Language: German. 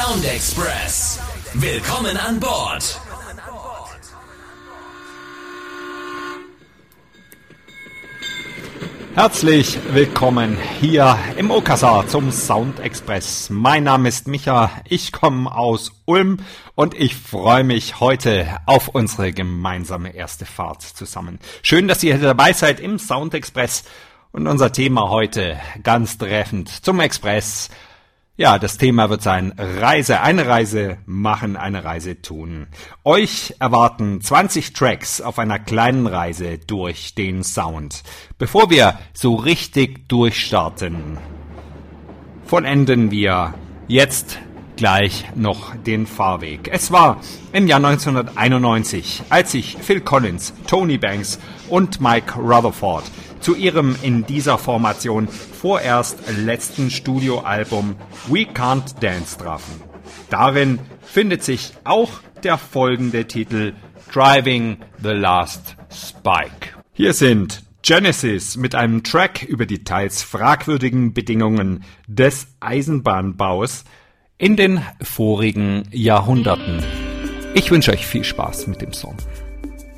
Sound Express. Willkommen an Bord. Herzlich willkommen hier im Okasa zum Sound Express. Mein Name ist Micha, ich komme aus Ulm und ich freue mich heute auf unsere gemeinsame erste Fahrt zusammen. Schön, dass ihr dabei seid im Sound Express und unser Thema heute ganz treffend zum Express. Ja, das Thema wird sein Reise, eine Reise machen, eine Reise tun. Euch erwarten 20 Tracks auf einer kleinen Reise durch den Sound. Bevor wir so richtig durchstarten, vollenden wir jetzt gleich noch den Fahrweg. Es war im Jahr 1991, als sich Phil Collins, Tony Banks und Mike Rutherford zu ihrem in dieser Formation vorerst letzten Studioalbum We Can't Dance trafen. Darin findet sich auch der folgende Titel Driving the Last Spike. Hier sind Genesis mit einem Track über die teils fragwürdigen Bedingungen des Eisenbahnbaus in den vorigen Jahrhunderten. Ich wünsche euch viel Spaß mit dem Song.